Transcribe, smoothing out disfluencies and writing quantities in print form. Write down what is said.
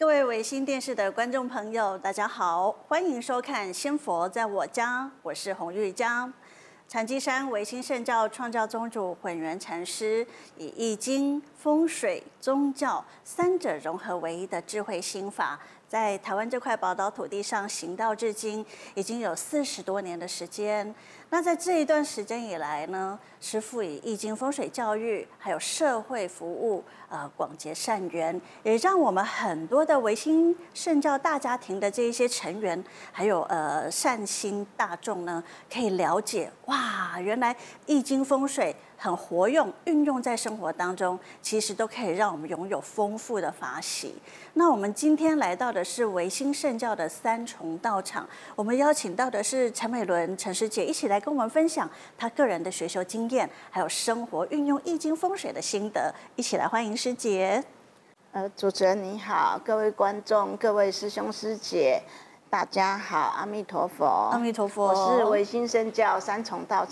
各位维新电视的观众朋友，大家好，欢迎收看《仙佛在我家》，我是洪玉佳。禅机山维新圣教创教宗主混元禅师，以易经、风水、宗教三者融合为一的智慧心法，在台湾这块宝岛土地上行道至今，已经有40多年的时间。那在这一段时间以来呢，师父以易经风水教育，还有社会服务，广结善缘，也让我们很多的维新圣教大家庭的这一些成员，还有善心大众呢，可以了解哇，原来易经风水很活用，运用在生活当中，其实都可以让我们拥有丰富的法喜。那我们今天来到的是维新圣教的三重道场，我们邀请到的是陈美伦陈师姐，一起来跟我们分享她个人的学修经验，还有生活运用易经风水的心得，一起来欢迎师姐。 主持人你好，各位观众、各位师兄师姐，大家好，阿弥陀佛。 阿弥陀佛。 我是维新圣教三重道